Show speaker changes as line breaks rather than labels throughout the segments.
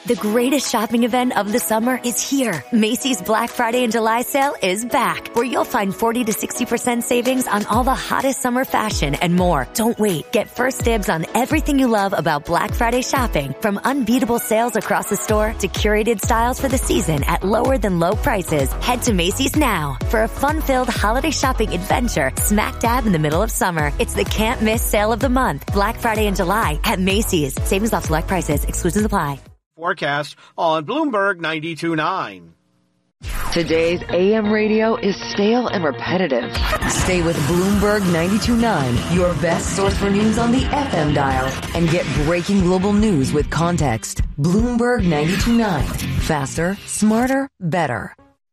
The greatest shopping event of the summer is here. Macy's Black Friday and July sale is back, where you'll find 40 to 60% savings on all the hottest summer fashion and more. Don't wait. Get first dibs on everything you love about Black Friday shopping, from unbeatable sales across the store to curated styles for the season at lower than low prices. Head to Macy's now for a fun-filled holiday shopping adventure smack dab in the middle of summer. It's the can't miss sale of the month. Black Friday and July at Macy's. Savings off select prices. Exclusions apply.
Forecast on Bloomberg 92.9.
Today's AM radio is stale and repetitive. Stay with Bloomberg 92.9, your best source for news on the FM dial, and get breaking global news with context. Bloomberg 92.9. Faster, smarter, better.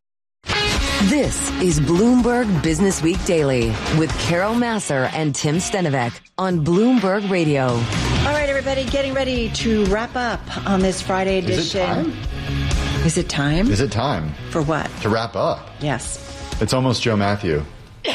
This is Bloomberg Business Week Daily with Carol Massar and Tim Stenovec on Bloomberg Radio.
All right, everybody, getting ready to wrap up on this Friday edition. Is it time?
Is it time?
For what?
To wrap up.
Yes.
It's almost Joe Matthew.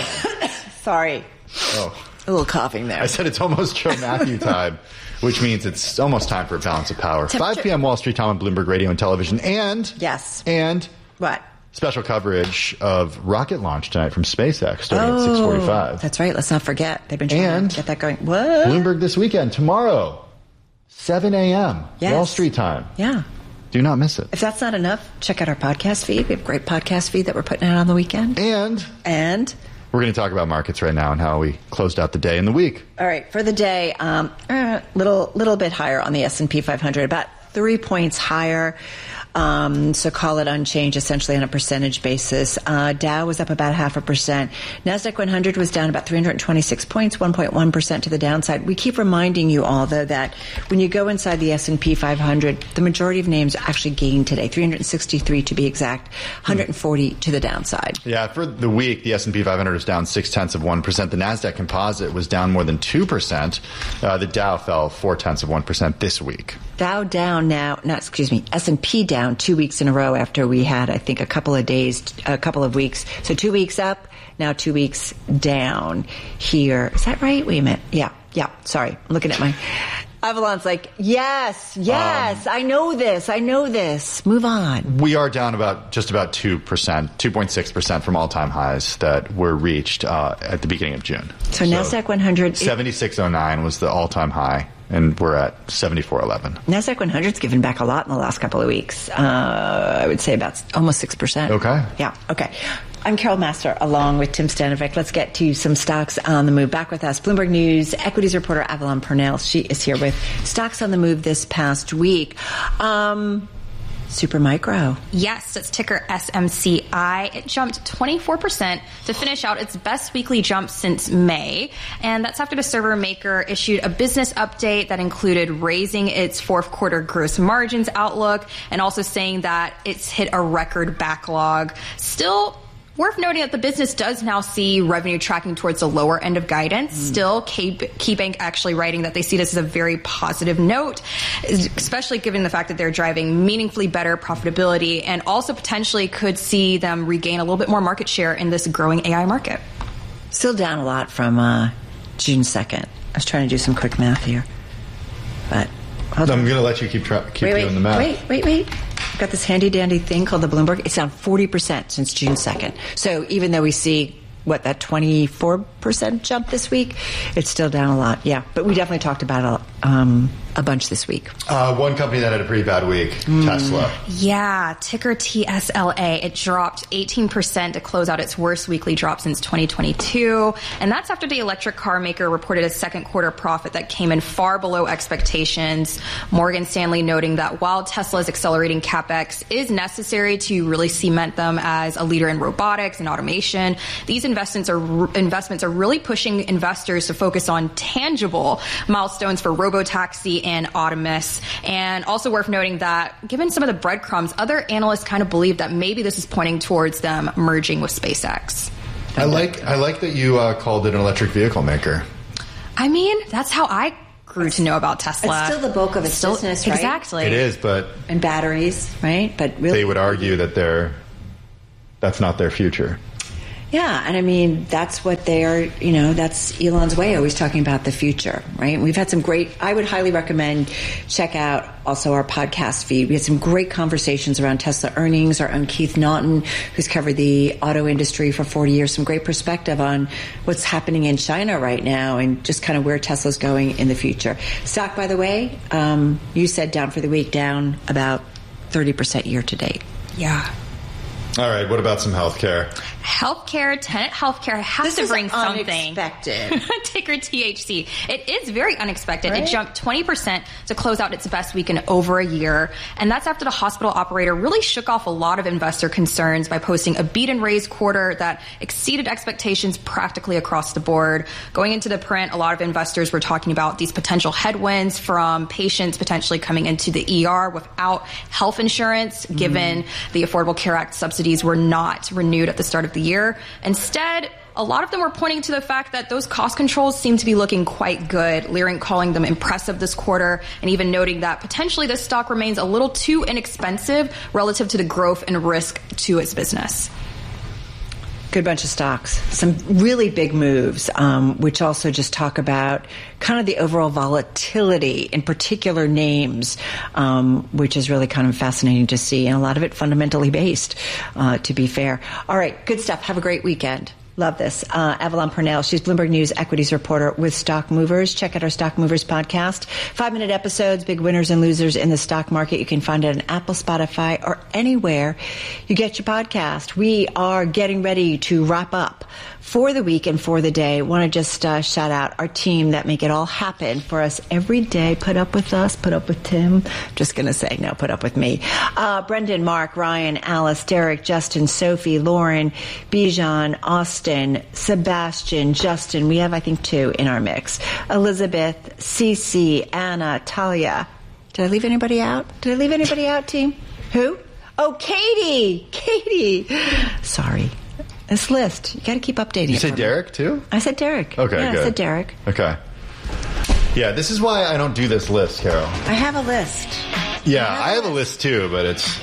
Sorry.
Oh.
A little coughing there.
I said it's almost Joe Matthew time, which means it's almost time for a balance of power. 5 p.m. Wall Street time on Bloomberg Radio and Television. And...
Yes.
And...
What?
Special coverage of rocket launch tonight from SpaceX starting at 6:45.
That's right. Let's not forget. They've been trying to get that going. What?
Bloomberg this weekend, tomorrow, 7 a.m.
Yes.
Wall Street time.
Yeah.
Do not miss it.
If that's not enough, check out our podcast feed. We have a great podcast feed that we're putting out on the weekend.
And we're going to talk about markets right now and how we closed out the day and the week.
All right. For the day, little bit higher on the S&P 500, about 3 points higher. So call it unchanged essentially on a percentage basis. Dow was up about 0.5%. NASDAQ 100 was down about 326 points, 1.1% to the downside. We keep reminding you all, though, that when you go inside the S&P 500, the majority of names actually gained today, 363 to be exact, 140 to the downside.
Yeah, for the week, the S&P 500 is down 0.6%. The NASDAQ Composite was down more than 2%. The Dow fell 0.4% this week.
Dow down now, S&P down 2 weeks in a row after we had, I think, a couple of weeks. So 2 weeks up, now 2 weeks down here. Is that right? Wait a minute. Yeah. Sorry. I'm looking at my... Avalon's like, yes, I know this. Move on.
We are down just about 2%, 2.6% from all-time highs that were reached at the beginning of June.
So NASDAQ 100...
76.09 was the all-time high, and we're at 74.11.
NASDAQ 100's given back a lot in the last couple of weeks. I would say about almost 6%.
Okay.
Yeah, okay. I'm Carol Massar, along with Tim Stenovec. Let's get to some stocks on the move. Back with us, Bloomberg News equities reporter Avalon Purnell. She is here with stocks on the move this past week. Supermicro.
Yes, it's ticker SMCI. It jumped 24% to finish out its best weekly jump since May. And that's after the server maker issued a business update that included raising its fourth quarter gross margins outlook and also saying that it's hit a record backlog. Still, worth noting that the business does now see revenue tracking towards the lower end of guidance. Still, KeyBank actually writing that they see this as a very positive note, especially given the fact that they're driving meaningfully better profitability and also potentially could see them regain a little bit more market share in this growing AI market.
Still down a lot from June 2nd. I was trying to do some quick math here. But
I'm going to let you keep doing the math.
Wait. I've got this handy-dandy thing called the Bloomberg. It's down 40% since June 2nd. So even though we see, that 24% jump this week, it's still down a lot. Yeah, but we definitely talked about a bunch this week.
One company that had a pretty bad week, Tesla.
Yeah, ticker TSLA. It dropped 18% to close out its worst weekly drop since 2022. And that's after the electric car maker reported a second quarter profit that came in far below expectations. Morgan Stanley noting that while Tesla's accelerating CapEx is necessary to really cement them as a leader in robotics and automation, these investments are really pushing investors to focus on tangible milestones for robotaxi and Optimus. And also worth noting that given some of the breadcrumbs, other analysts kind of believe that maybe this is pointing towards them merging with SpaceX.
I like that you called it an electric vehicle maker.
I mean, that's how I grew to know about Tesla.
It's still the bulk of its business, right?
Exactly.
It is, but...
And batteries, right? But really...
They would argue that that's not their future.
Yeah, and I mean, that's what they are, that's Elon's way, always talking about the future, right? We've had some I would highly recommend check out also our podcast feed. We had some great conversations around Tesla earnings. Our own Keith Naughton, who's covered the auto industry for 40 years, some great perspective on what's happening in China right now and just kind of where Tesla's going in the future. Stock, by the way, you said down for the week, down about 30% year to date.
Yeah.
All right, what about some healthcare?
Tenet Healthcare has to bring something.
Unexpected.
Ticker THC. It is very unexpected.
Right?
It jumped 20% to close out its best week in over a year. And that's after the hospital operator really shook off a lot of investor concerns by posting a beat and raise quarter that exceeded expectations practically across the board. Going into the print, a lot of investors were talking about these potential headwinds from patients potentially coming into the ER without health insurance, given the Affordable Care Act subsidies were not renewed at the start of the year. Instead, a lot of them were pointing to the fact that those cost controls seem to be looking quite good, Leerink calling them impressive this quarter, and even noting that potentially this stock remains a little too inexpensive relative to the growth and risk to its business.
Good bunch of stocks. Some really big moves, which also just talk about kind of the overall volatility in particular names, which is really kind of fascinating to see, and a lot of it fundamentally based, to be fair. All right, good stuff. Have a great weekend. Love this. Avalon Purnell, she's Bloomberg News equities reporter with Stock Movers. Check out our Stock Movers podcast. 5-minute episodes, big winners and losers in the stock market. You can find it on Apple, Spotify, or anywhere you get your podcast. We are getting ready to wrap up for the week and for the day. Want to just shout out our team that make it all happen for us every day. Put up with us, put up with Tim. Just going to say, no, put up with me. Brendan, Mark, Ryan, Alice, Derek, Justin, Sophie, Lauren, Bijan, Austin, Sebastian, Justin. We have, I think, 2 in our mix. Elizabeth, Cece, Anna, Talia. Did I leave anybody out? Team? Who? Oh, Katie. Sorry. This list, you got to keep updating it.
You said Derek, too?
I said Derek.
Okay,
yeah,
good.
I said Derek.
Okay. Yeah, this is why I don't do this list, Carol.
I have a list.
Yeah, I have a list, too, but it's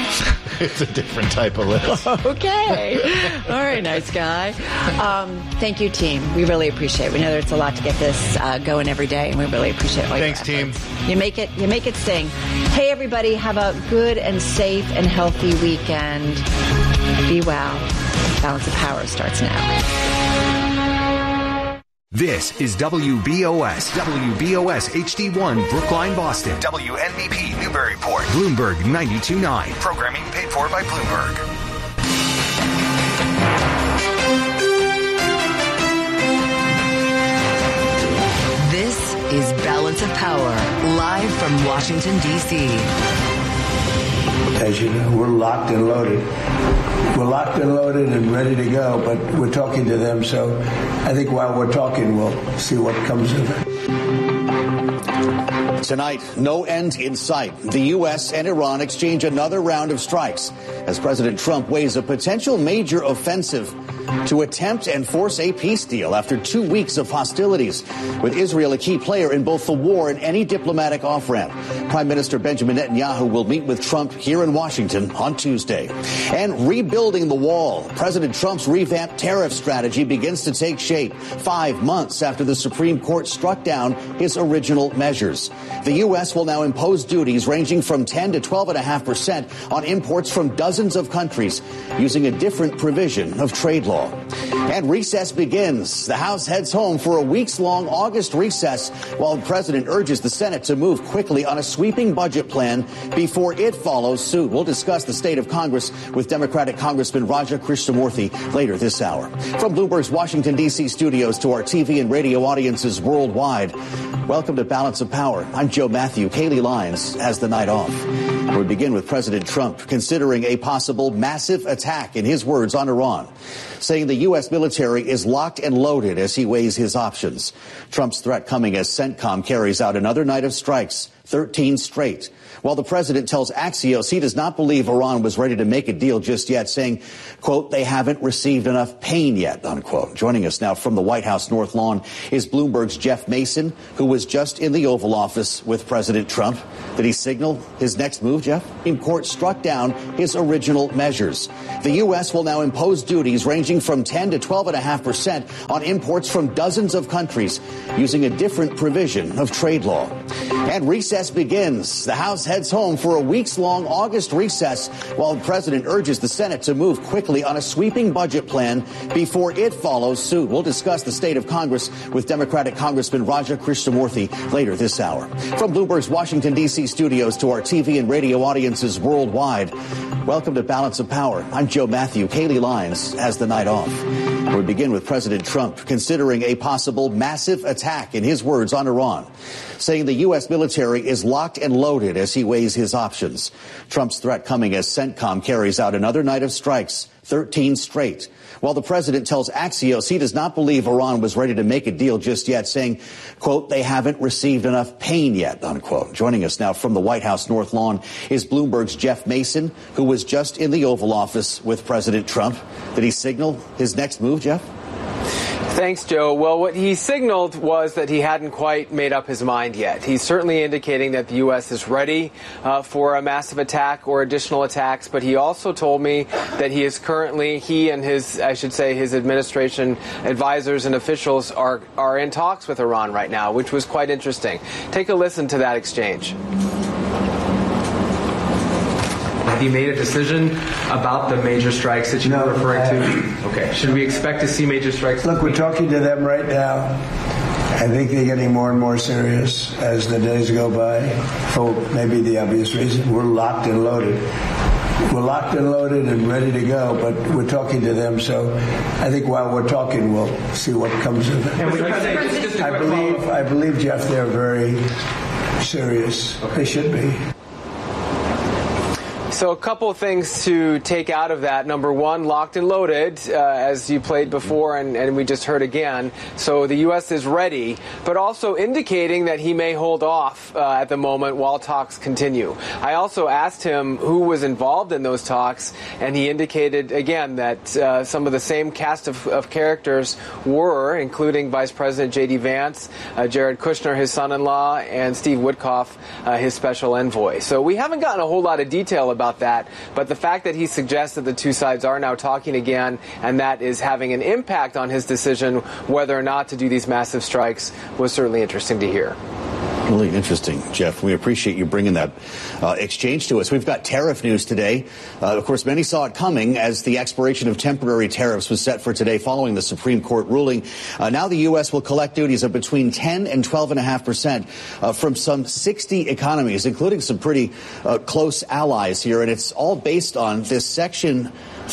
a different type of list.
Okay. All right, nice guy. Thank you, team. We really appreciate it. We know that it's a lot to get this going every day, and we really appreciate all your efforts.
Team.
You make it sing. Hey, everybody, have a good and safe and healthy weekend. Be well. Balance of Power starts now.
This is WBOS HD1 Brookline, Boston. WNBP Newburyport. Bloomberg 92.9. Programming paid for by Bloomberg.
This is Balance of Power, live from Washington, D.C.
As you know, we're locked and loaded. We're locked and loaded and ready to go, but we're talking to them, so I think while we're talking, we'll see what comes of it.
Tonight, no end in sight. The U.S. and Iran exchange another round of strikes as President Trump weighs a potential major offensive to attempt and force a peace deal after 2 weeks of hostilities, with Israel a key player in both the war and any diplomatic off-ramp. Prime Minister Benjamin Netanyahu will meet with Trump here in Washington on Tuesday. And rebuilding the wall. President Trump's revamped tariff strategy begins to take shape 5 months after the Supreme Court struck down his original measures. The U.S. will now impose duties ranging from 10 to 12.5% on imports from dozens of countries using a different provision of trade law. And recess begins. The House heads home for a weeks-long August recess while the president urges the Senate to move quickly on a sweeping budget plan before it follows suit. We'll discuss the state of Congress with Democratic Congressman Raja Krishnamurthy later this hour. From Bloomberg's Washington, D.C. studios to our TV and radio audiences worldwide, welcome to Balance of Power. I'm Joe Matthew. Kaylee Lyons has the night off. We begin with President Trump considering a possible massive attack, in his words, on Iran, saying the U.S. military is locked and loaded as he weighs his options. Trump's threat coming as CENTCOM carries out another night of strikes 13 straight. While the president tells Axios he does not believe Iran was ready to make a deal just yet, saying, quote, they haven't received enough pain yet, unquote. Joining us now from the White House North Lawn is Bloomberg's Jeff Mason, who was just in the Oval Office with President Trump. Did he signal his next move, Jeff? The Supreme Court struck down his original measures. The U.S. will now impose duties ranging from 10 to 12.5% on imports from dozens of countries using a different provision of trade law. And recess begins. The House heads home for a weeks-long August recess while the president urges the Senate to move quickly on a sweeping budget plan before it follows suit. We'll discuss the state of Congress with Democratic Congressman Raja Krishnamoorthi later this hour. From Bloomberg's Washington, D.C. studios to our TV and radio audiences worldwide, welcome to Balance of Power. I'm Joe Matthew. Kaylee Lyons has the night off. We begin with President Trump considering a possible massive attack, in his words, on Iran, saying the U.S. military is locked and loaded as he weighs his options. Trump's threat coming as CENTCOM carries out another night of strikes, 13 straight. While the president tells Axios he does not believe Iran was ready to make a deal just yet, saying, quote, they haven't received enough pain yet, unquote. Joining us now from the White House North Lawn is Bloomberg's Jeff Mason, who was just in the Oval Office with President Trump. Did he signal his next move, Jeff?
Thanks, Joe. Well, what he signaled was that he hadn't quite made up his mind yet. He's certainly indicating that the U.S. is ready for a massive attack or additional attacks, but he also told me that he and his administration advisors and officials are in talks with Iran right now, which was quite interesting. Take a listen to that exchange.
Have you made a decision about the major strikes that you were referring to? Okay. Should we expect to see major strikes?
Look, we're talking to them right now. I think they're getting more and more serious as the days go by. For maybe the obvious reason, we're locked and loaded. We're locked and loaded and ready to go, but we're talking to them. So I think while we're talking, we'll see what comes of it. I believe, Jeff, they're very serious. Okay. They should be.
So a couple of things to take out of that. Number one, locked and loaded, as you played before and we just heard again. So the U.S. is ready, but also indicating that he may hold off at the moment while talks continue. I also asked him who was involved in those talks, and he indicated, again, that some of the same cast of characters were, including Vice President J.D. Vance, Jared Kushner, his son-in-law, and Steve Witkoff, his special envoy. So we haven't gotten a whole lot of detail about that, but the fact that he suggests that the two sides are now talking again and that is having an impact on his decision whether or not to do these massive strikes was certainly interesting to hear.
Really interesting, Jeff. We appreciate you bringing that exchange to us. We've got tariff news today. Of course, many saw it coming as the expiration of temporary tariffs was set for today following the Supreme Court ruling. Now the U.S. will collect duties of between 10 and 12.5% from some 60 economies, including some pretty close allies here. And it's all based on this Section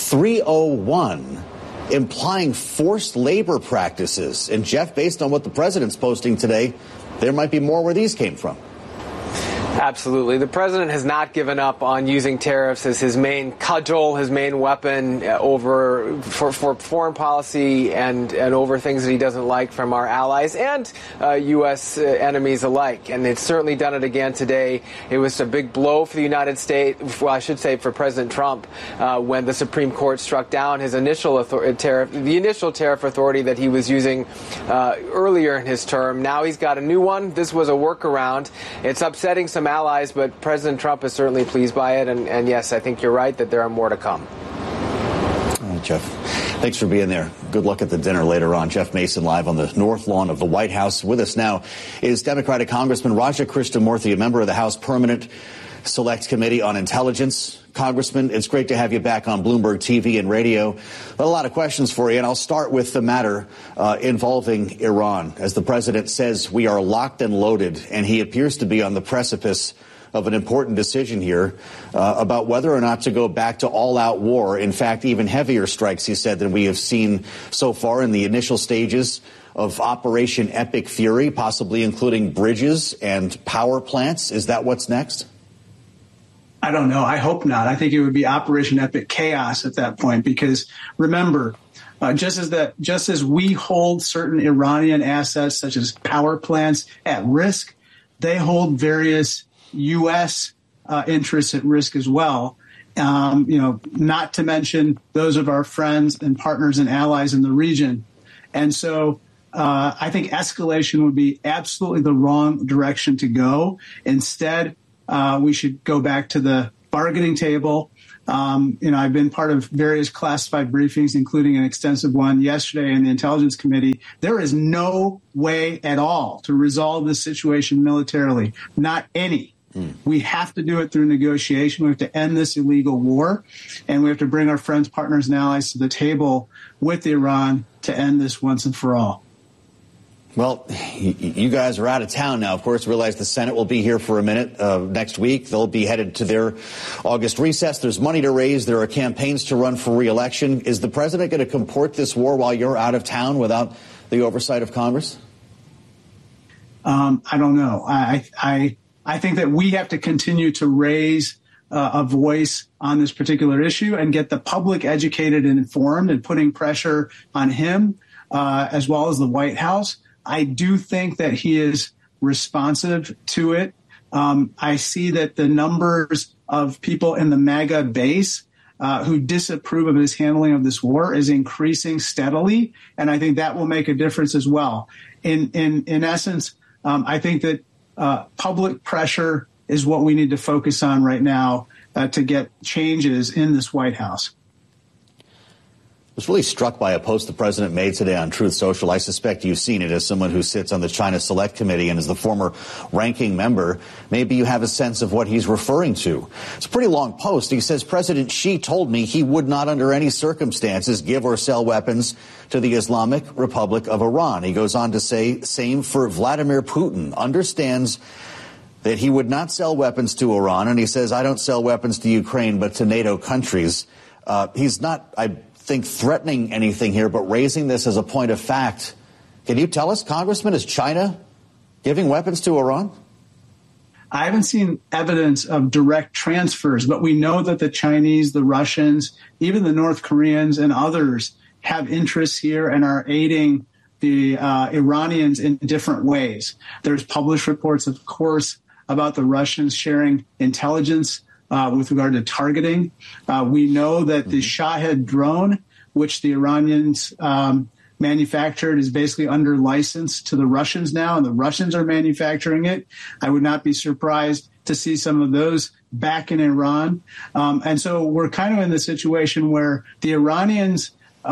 301 implying forced labor practices. And, Jeff, based on what the president's posting today, there might be more where these came from.
Absolutely. The president has not given up on using tariffs as his main cudgel, his main weapon for foreign policy and over things that he doesn't like from our allies and U.S. enemies alike. And they've certainly done it again today. It was a big blow for the United States, well, I should say for President Trump, when the Supreme Court struck down his initial tariff authority that he was using earlier in his term. Now he's got a new one. This was a workaround. It's upsetting some allies, but President Trump is certainly pleased by it. And yes, I think you're right that there are more to come.
All right, Jeff. Thanks for being there. Good luck at the dinner later on. Jeff Mason live on the North Lawn of the White House. With us now is Democratic Congressman Raja Krishnamoorthi, a member of the House Permanent Select Committee on Intelligence. Congressman, it's great to have you back on Bloomberg TV and radio. A lot of questions for you, and I'll start with the matter involving Iran. As the president says, we are locked and loaded, and he appears to be on the precipice of an important decision here about whether or not to go back to all-out war. In fact, even heavier strikes, he said, than we have seen so far in the initial stages of Operation Epic Fury, possibly including bridges and power plants. Is that what's next?
I don't know. I hope not. I think it would be Operation Epic Chaos at that point, because remember, just as we hold certain Iranian assets, such as power plants, at risk, they hold various U.S. Interests at risk as well. Not to mention those of our friends and partners and allies in the region. And so I think escalation would be absolutely the wrong direction to go. Instead, we should go back to the bargaining table. I've been part of various classified briefings, including an extensive one yesterday in the Intelligence Committee. There is no way at all to resolve this situation militarily, not any. We have to do it through negotiation. We have to end this illegal war, and we have to bring our friends, partners, and allies to the table with Iran to end this once and for all.
Well, you guys are out of town now. Of course, realize the Senate will be here for a minute next week. They'll be headed to their August recess. There's money to raise. There are campaigns to run for re-election. Is the president going to comport this war while you're out of town without the oversight of Congress?
I don't know. I think that we have to continue to raise a voice on this particular issue and get the public educated and informed, and putting pressure on him as well as the White House. I do think that he is responsive to it. I see that the numbers of people in the MAGA base who disapprove of his handling of this war is increasing steadily, and I think that will make a difference as well. In essence, I think that public pressure is what we need to focus on right now to get changes in this White House.
I was really struck by a post the president made today on Truth Social. I suspect you've seen it as someone who sits on the China Select Committee and is the former ranking member. Maybe you have a sense of what he's referring to. It's a pretty long post. He says, President Xi told me he would not under any circumstances give or sell weapons to the Islamic Republic of Iran. He goes on to say, same for Vladimir Putin, understands that he would not sell weapons to Iran. And he says, I don't sell weapons to Ukraine, but to NATO countries. He's not, I think, threatening anything here, but raising this as a point of fact. Can you tell us, Congressman, is China giving weapons to Iran?
I haven't seen evidence of direct transfers, but we know that the Chinese, the Russians, even the North Koreans and others have interests here and are aiding the Iranians in different ways. There's published reports, of course, about the Russians sharing intelligence with regard to targeting. We know that the Shahed drone, which the Iranians manufactured, is basically under license to the Russians now, and the Russians are manufacturing it. I would not be surprised to see some of those back in Iran. And so we're kind of in the situation where the Iranians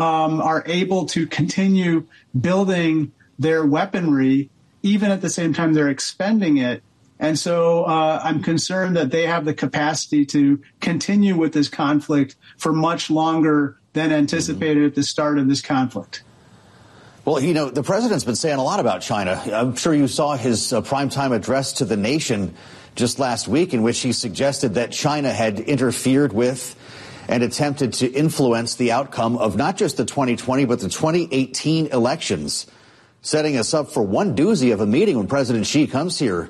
are able to continue building their weaponry, even at the same time they're expending it. And so I'm concerned that they have the capacity to continue with this conflict for much longer than anticipated at the start of this conflict.
Well, you know, the president's been saying a lot about China. I'm sure you saw his primetime address to the nation just last week, in which he suggested that China had interfered with and attempted to influence the outcome of not just the 2020, but the 2018 elections, setting us up for one doozy of a meeting when President Xi comes here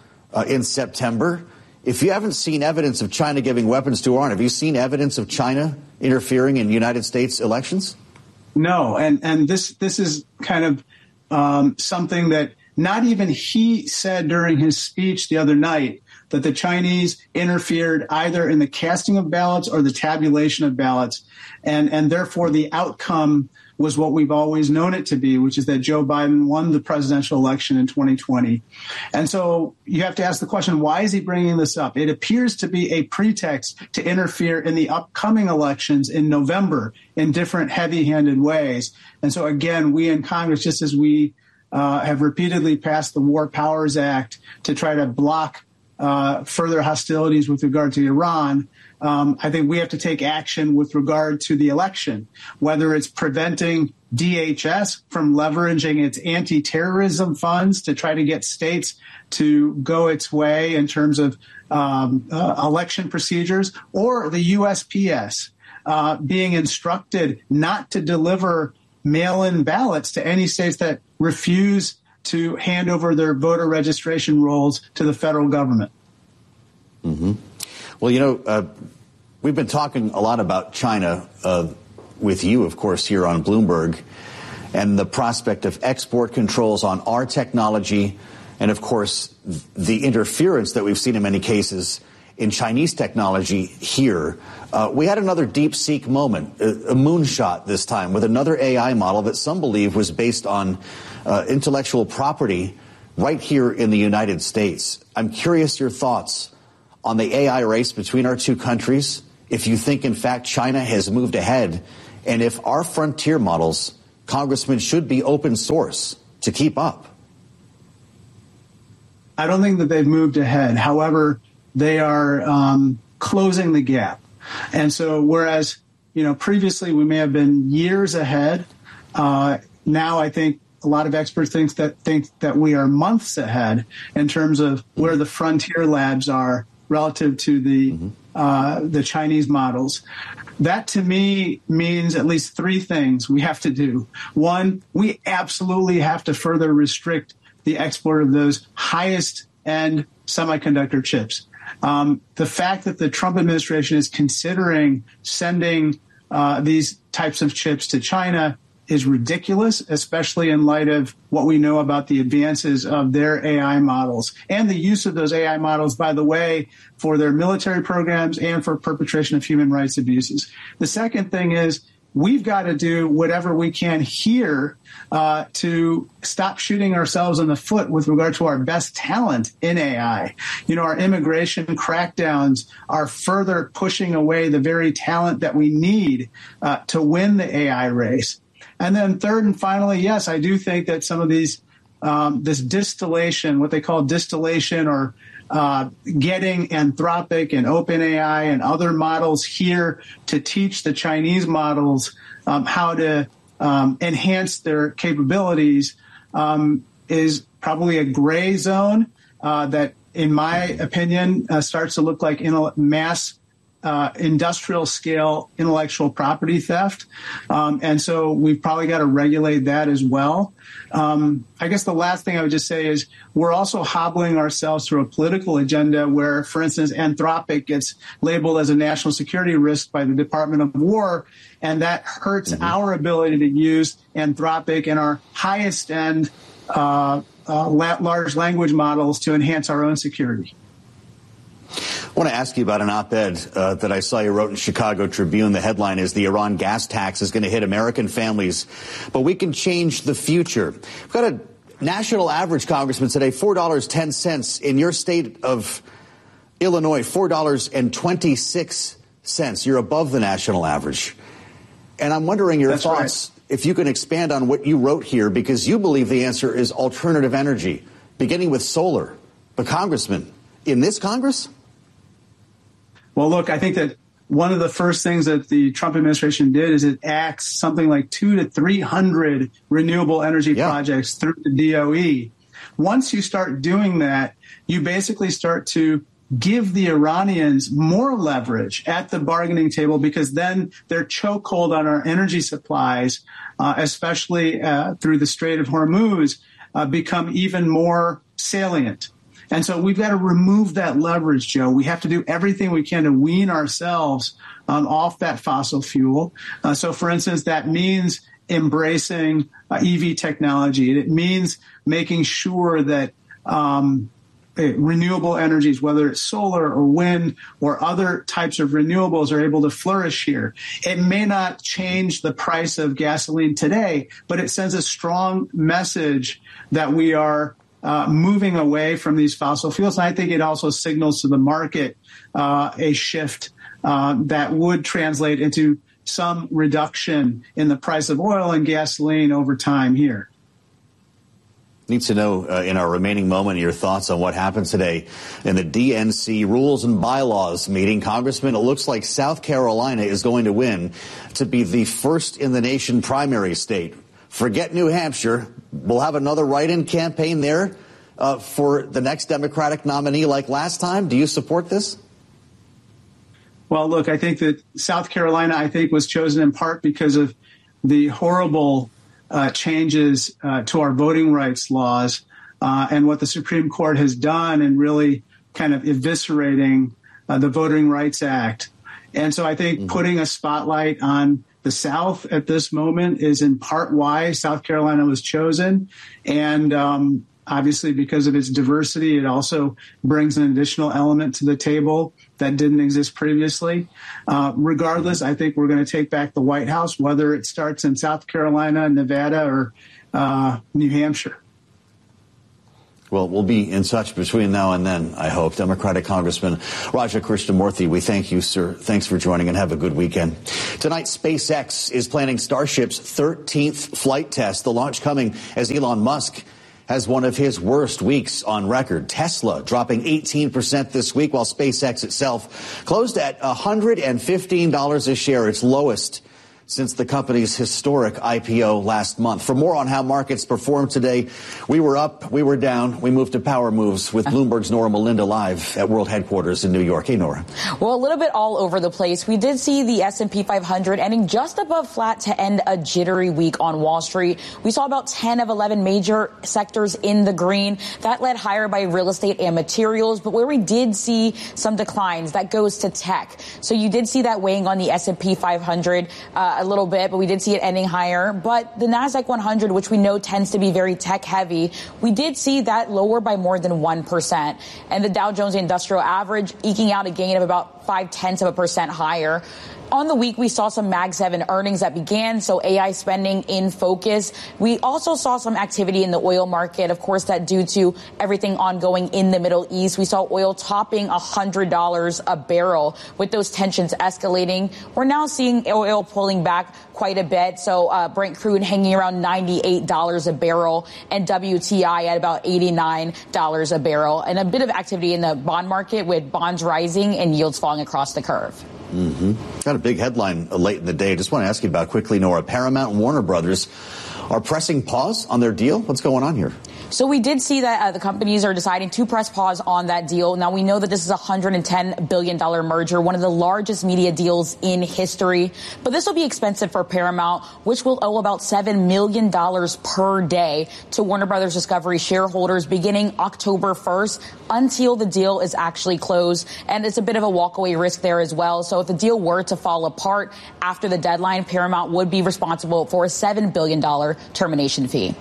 in September. If you haven't seen evidence of China giving weapons to Iran, have you seen evidence of China interfering in United States elections?
No, and this is kind of something that not even he said during his speech the other night, that the Chinese interfered either in the casting of ballots or the tabulation of ballots, and therefore the outcome was what we've always known it to be, which is that Joe Biden won the presidential election in 2020. And so you have to ask the question, why is he bringing this up? It appears to be a pretext to interfere in the upcoming elections in November in different heavy-handed ways. And so, again, we in Congress, just as we have repeatedly passed the War Powers Act to try to block further hostilities with regard to Iran, I think we have to take action with regard to the election, whether it's preventing DHS from leveraging its anti-terrorism funds to try to get states to go its way in terms of election procedures, or the USPS being instructed not to deliver mail-in ballots to any states that refuse to hand over their voter registration rolls to the federal government.
Mm-hmm. Well, you know, we've been talking a lot about China with you, of course, here on Bloomberg, and the prospect of export controls on our technology and, of course, the interference that we've seen in many cases in Chinese technology here. We had another DeepSeek moment, a moonshot this time, with another AI model that some believe was based on intellectual property right here in the United States. I'm curious your thoughts on the AI race between our two countries, if you think, in fact, China has moved ahead, and if our frontier models, Congressman, should be open source to keep up.
I don't think that they've moved ahead. However, they are closing the gap. And so whereas, previously we may have been years ahead, now I think a lot of experts think that we are months ahead in terms of where the frontier labs are relative to the Chinese models. That to me means at least three things we have to do. One, we absolutely have to further restrict the export of those highest end semiconductor chips. The fact that the Trump administration is considering sending these types of chips to China is ridiculous, especially in light of what we know about the advances of their AI models and the use of those AI models, by the way, for their military programs and for perpetration of human rights abuses. The second thing is we've got to do whatever we can here to stop shooting ourselves in the foot with regard to our best talent in AI. Our immigration crackdowns are further pushing away the very talent that we need to win the AI race. And then third and finally, yes, I do think that some of these, this distillation, what they call distillation, or getting Anthropic and OpenAI and other models here to teach the Chinese models how to enhance their capabilities is probably a gray zone that, in my opinion, starts to look like mass industrial scale intellectual property theft. And so we've probably got to regulate that as well. I guess the last thing I would just say is we're also hobbling ourselves through a political agenda where, for instance, Anthropic gets labeled as a national security risk by the Department of War, and that hurts our ability to use Anthropic and our highest end large language models to enhance our own security.
I want to ask you about an op-ed that I saw you wrote in Chicago Tribune. The headline is "The Iran Gas Tax is going to hit American families, but we can change the future." We've got a national average, Congressman, today, $4.10. In your state of Illinois, $4.26. You're above the national average. And I'm wondering your thoughts, if you can expand on what you wrote here, because you believe the answer is alternative energy, beginning with solar. But, Congressman, in this Congress?
Well, look, I think that one of the first things that the Trump administration did is it axed something like 200 to 300 renewable energy projects through the DOE. Once you start doing that, you basically start to give the Iranians more leverage at the bargaining table, because then their chokehold on our energy supplies, especially through the Strait of Hormuz, become even more salient. And so we've got to remove that leverage, Joe. We have to do everything we can to wean ourselves off that fossil fuel. So, for instance, that means embracing EV technology. It means making sure that renewable energies, whether it's solar or wind or other types of renewables, are able to flourish here. It may not change the price of gasoline today, but it sends a strong message that we are moving away from these fossil fuels. And I think it also signals to the market a shift that would translate into some reduction in the price of oil and gasoline over time here.
Need to know, in our remaining moment, your thoughts on what happened today in the DNC Rules and Bylaws meeting. Congressman, it looks like South Carolina is going to win to be the first in the nation primary state. Forget New Hampshire. We'll have another write-in campaign there for the next Democratic nominee like last time. Do you support this?
Well, look, I think that South Carolina, was chosen in part because of the horrible changes to our voting rights laws and what the Supreme Court has done in really kind of eviscerating the Voting Rights Act. And so I think putting a spotlight on the South at this moment is in part why South Carolina was chosen. And Obviously, because of its diversity, it also brings an additional element to the table that didn't exist previously. Regardless, I think we're going to take back the White House, whether it starts in South Carolina, Nevada, or New Hampshire.
Well, we'll be in touch between now and then, I hope. Democratic Congressman Raja Krishnamurthy, we thank you, sir. Thanks for joining, and have a good weekend. Tonight, SpaceX is planning Starship's 13th flight test, the launch coming as Elon Musk has one of his worst weeks on record. Tesla dropping 18% this week, while SpaceX itself closed at $115 a share, its lowest since the company's historic IPO last month. For more on how markets performed today, we were up, we were down, we moved to Power Moves with Bloomberg's Nora Melinda live at World Headquarters in New York. Hey, Nora.
Well, a little bit all over the place. We did see the S&P 500 ending just above flat to end a jittery week on Wall Street. We saw about 10 of 11 major sectors in the green. That led higher by real estate and materials. But where we did see some declines, that goes to tech. So you did see that weighing on the S&P 500 a little bit, but we did see it ending higher. But the NASDAQ 100, which we know tends to be very tech heavy, we did see that lower by more than 1%. And the Dow Jones Industrial Average eking out a gain of about 0.5% higher. On the week, we saw some Mag 7 earnings that began, so AI spending in focus. We also saw some activity in the oil market, of course, that due to everything ongoing in the Middle East. We saw oil topping $100 a barrel. With those tensions escalating, we're now seeing oil pulling back quite a bit. So Brent crude hanging around $98 a barrel and WTI at about $89 a barrel. And a bit of activity in the bond market with bonds rising and yields falling across the curve.
Got a big headline late in the day. Just want to ask you about quickly, Nora. Paramount and Warner Brothers are pressing pause on their deal. What's going on here?
So we did see that the companies are deciding to press pause on that deal. Now, we know that this is a $110 billion merger, one of the largest media deals in history. But this will be expensive for Paramount, which will owe about $7 million per day to Warner Brothers Discovery shareholders beginning October 1st until the deal is actually closed. And it's a bit of a walkaway risk there as well. So if the deal were to fall apart after the deadline, Paramount would be responsible for a $7 billion termination fee.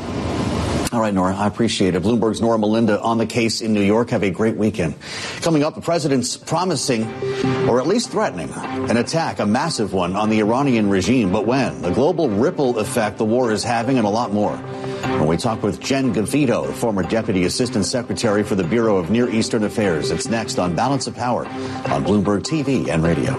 All right, Nora, I appreciate it. Bloomberg's Nora Melinda on the case in New York. Have a great weekend. Coming up, the president's promising, or at least threatening, an attack, a massive one, on the Iranian regime. But when? The global ripple effect the war is having, and a lot more. When we talk with Jen Gavito, the former Deputy Assistant Secretary for the Bureau of Near Eastern Affairs. It's next on Balance of Power on Bloomberg TV and Radio.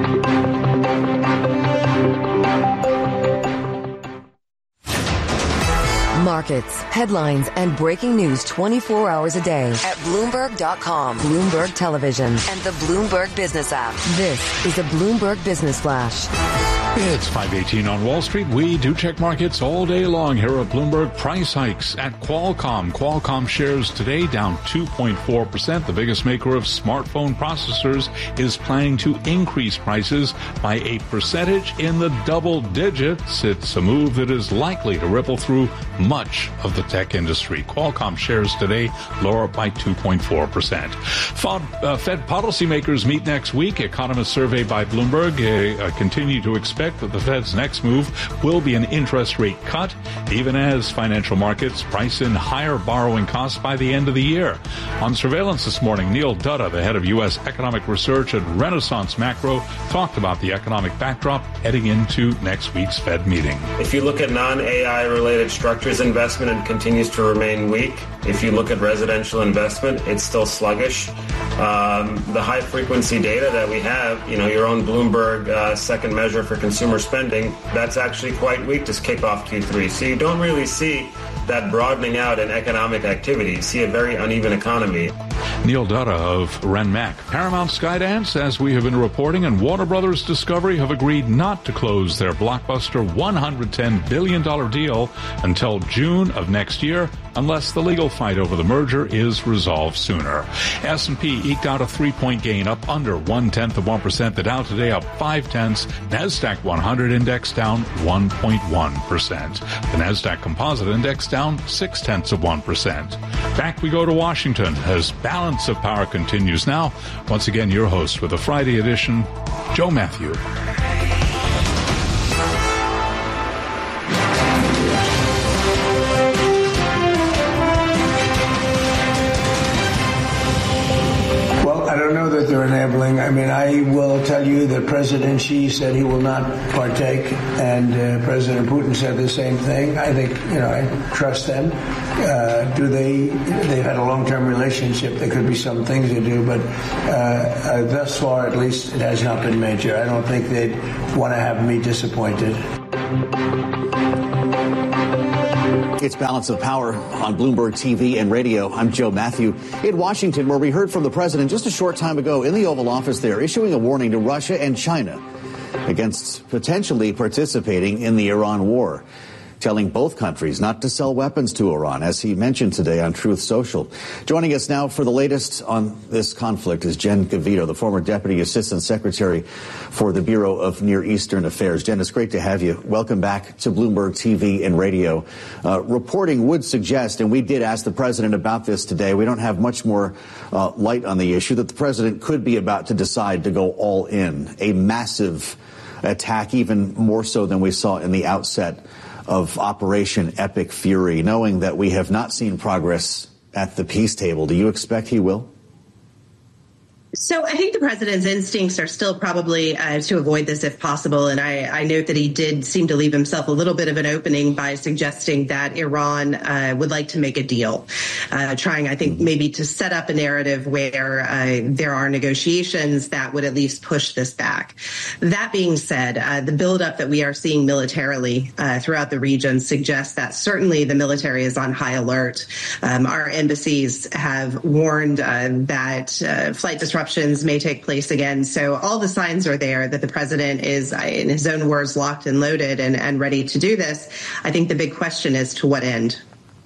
Markets, headlines, and breaking news 24 hours a day at Bloomberg.com, Bloomberg Television, and the Bloomberg Business app. This is a Bloomberg Business Flash.
It's 5:18 on Wall Street. We do check markets all day long here at Bloomberg. Price hikes at Qualcomm. Qualcomm shares today down 2.4%. The biggest maker of smartphone processors is planning to increase prices by a percentage in the double digits. It's a move that is likely to ripple through much of the tech industry. Qualcomm shares today lower by 2.4%. Fed policymakers meet next week. Economists surveyed by Bloomberg continue to expect that the Fed's next move will be an interest rate cut, even as financial markets price in higher borrowing costs by the end of the year. On surveillance this morning, Neil Dutta, the head of U.S. economic research at Renaissance Macro, talked about the economic backdrop heading into next week's Fed meeting.
If you look at non-AI related structures investment, it continues to remain weak. If you look at residential investment, it's still sluggish. The high frequency data that we have, your own Bloomberg second measure for consumer spending, that's actually quite weak to kick off Q3. So you don't really see that broadening out in economic activity. You see a very uneven economy.
Neil Dutta of RenMac. Paramount, Skydance, as we have been reporting, and Warner Brothers Discovery have agreed not to close their blockbuster $110 billion deal until June of next year, unless the legal fight over the merger is resolved sooner. S&P eked out a 3-point gain, up under 0.1%. The Dow today up 0.5. NASDAQ 100 index down 1.1%. The NASDAQ Composite Index down 0.6%. Back we go to Washington as Balance of Power continues now. Once again, your host with the Friday edition, Joe Matthew.
they're enabling. I mean, I will tell you that President Xi said he will not partake, and President Putin said the same thing. I think, I trust them. They've had a long-term relationship. There could be some things they do, but thus far, at least, it has not been major. I don't think they'd want to have me disappointed.
It's Balance of Power on Bloomberg TV and radio. I'm Joe Matthew in Washington, where we heard from the president just a short time ago in the Oval Office there, issuing a warning to Russia and China against potentially participating in the Iran war, telling both countries not to sell weapons to Iran, as he mentioned today on Truth Social. Joining us now for the latest on this conflict is Jen Gavito, the former Deputy Assistant Secretary for the Bureau of Near Eastern Affairs. Jen, it's great to have you. Welcome back to Bloomberg TV and radio. Reporting would suggest, and we did ask the president about this today, we don't have much more light on the issue, that the president could be about to decide to go all in, a massive attack, even more so than we saw in the outset of Operation Epic Fury, knowing that we have not seen progress at the peace table. Do you expect he will?
So I think the president's instincts are still probably to avoid this if possible. And I note that he did seem to leave himself a little bit of an opening by suggesting that Iran would like to make a deal, trying, I think, maybe to set up a narrative where there are negotiations that would at least push this back. That being said, the buildup that we are seeing militarily throughout the region suggests that certainly the military is on high alert. Our embassies have warned that flight disruptions may take place again. So all the signs are there that the president is, in his own words, locked and loaded and ready to do this. I think the big question is to what end?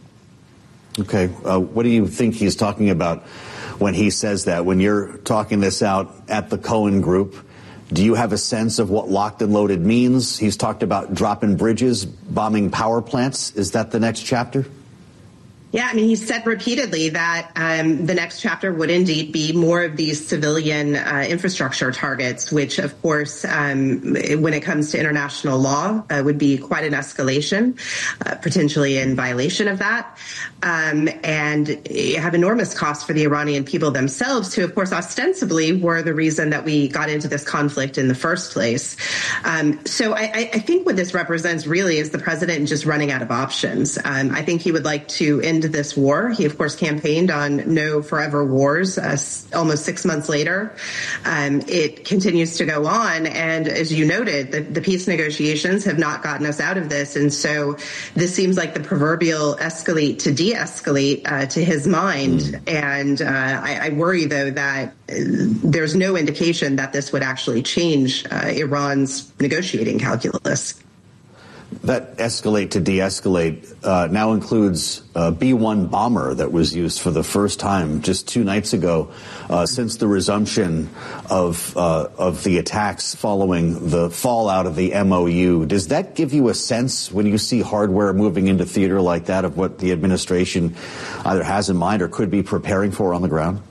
Okay. What do you think he's talking about when he says that? When you're talking this out at the Cohen Group, do you have a sense of what locked and loaded means? He's talked about dropping bridges, bombing power plants. Is that the next chapter?
Yeah, I mean, he said repeatedly that the next chapter would indeed be more of these civilian infrastructure targets, which, of course, when it comes to international law, would be quite an escalation, potentially in violation of that, and have enormous costs for the Iranian people themselves, who, of course, ostensibly were the reason that we got into this conflict in the first place. So I think what this represents really is the president just running out of options. I think he would like to end this war. He, of course, campaigned on no forever wars almost 6 months later. It continues to go on. And as you noted, the peace negotiations have not gotten us out of this. And so this seems like the proverbial escalate to de-escalate to his mind. And I worry, though, that there's no indication that this would actually change Iran's negotiating calculus.
That escalate to de-escalate now includes a B-1 bomber that was used for the first time just 2 nights ago since the resumption of the attacks following the fallout of the MOU. Does that give you a sense, when you see hardware moving into theater like that, of what the administration either has in mind or could be preparing for on the ground?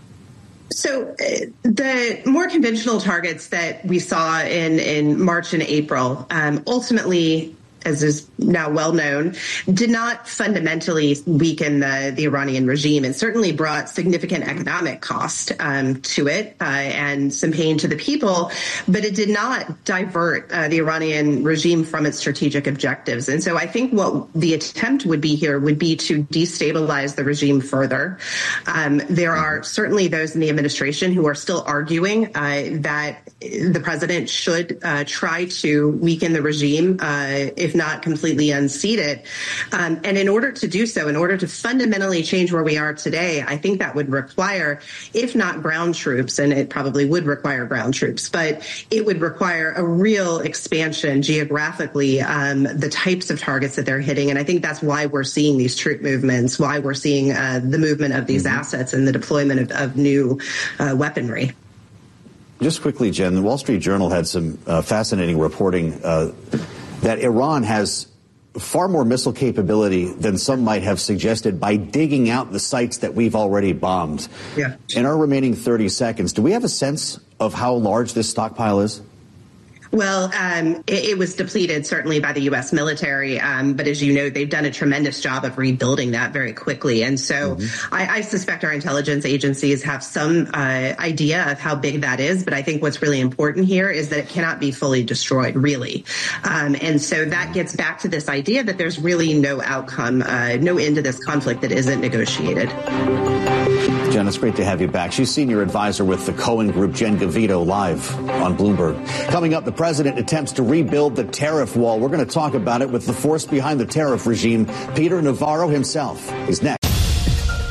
So the more conventional targets that we saw in March and April ultimately, as is now well known, did not fundamentally weaken the Iranian regime. It certainly brought significant economic cost to it and some pain to the people, but it did not divert the Iranian regime from its strategic objectives. And so I think what the attempt would be here would be to destabilize the regime further. There are certainly those in the administration who are still arguing that the president should try to weaken the regime, if not completely unseat it. And in order to do so, in order to fundamentally change where we are today, I think that would require, if not ground troops, and it probably would require ground troops, but it would require a real expansion geographically, the types of targets that they're hitting. And I think that's why we're seeing these troop movements, why we're seeing the movement of these assets and the deployment of new weaponry.
Just quickly, Jen, the Wall Street Journal had some fascinating reporting that Iran has far more missile capability than some might have suggested by digging out the sites that we've already bombed.
Yeah.
In our remaining 30 seconds, do we have a sense of how large this stockpile is?
Well, it was depleted certainly by the U.S. military, but as you know, they've done a tremendous job of rebuilding that very quickly. And so I suspect our intelligence agencies have some idea of how big that is. But I think what's really important here is that it cannot be fully destroyed, really. And so that gets back to this idea that there's really no outcome, no end to this conflict that isn't negotiated.
Jen, it's great to have you back. She's senior advisor with the Cohen Group. Jen Gavito live on Bloomberg. Coming up, the president attempts to rebuild the tariff wall. We're going to talk about it with the force behind the tariff regime, Peter Navarro himself. He's next.